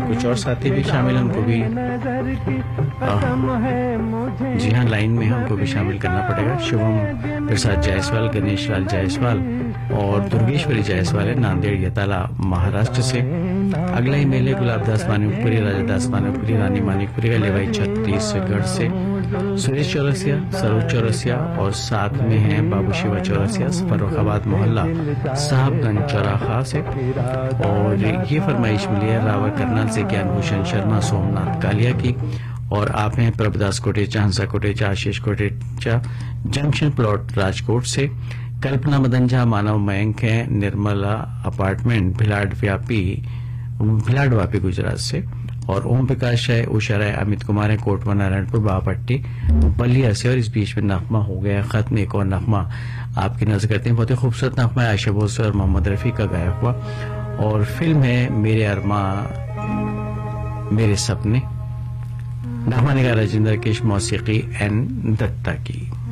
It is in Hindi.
कुछ और साथी भी शामिल हैं, उनको भी जी हाँ लाइन में है, उनको भी शामिल करना पड़ेगा। शुभम प्रसाद जायसवाल, गणेश लाल जायसवाल और दुर्गेश्वरी जायसवाल है नांदेड़ यताला महाराष्ट्र से। अगला ईमेल है गुलाबदास मानिकपुरी, राजादास मानिकपुरी, रानी मानिकपुरी का लेवाई छत्तीसगढ़ से। सुरेश चौरसिया, सरोज चौरसिया और साथ में हैं बाबू शिवा चौरसिया, फर्रुखाबाद मोहल्ला साहबगंज चौराहा से। और ये फरमाइश मिली है रावर करनाल से ज्ञानभूषण शर्मा सोमनाथ कालिया की। और आप हैं प्रभुदास कोटेचा, हंसा कोटेचा, आशीष कोटेचा, जंक्शन प्लॉट राजकोट से। कल्पना मदन झा, मानव मयंक है निर्मला अपार्टमेंट भिलाड वापी गुजरात से। और ओम प्रकाश है, उषा राय, अमित कुमार है कोटवा नारायणपुर बापट्टी बलिया से। और इस बीच में नगमा हो गया खत्म, एक और नगमा आपकी नजर करते हैं। बहुत ही खूबसूरत नगमा है आयशा भोसले और मोहम्मद रफी का गाया हुआ। और फिल्म है मेरे अरमा मेरे सपने। नगमा निगार राजेंद्र केश, मौसीकी एन दत्ता की।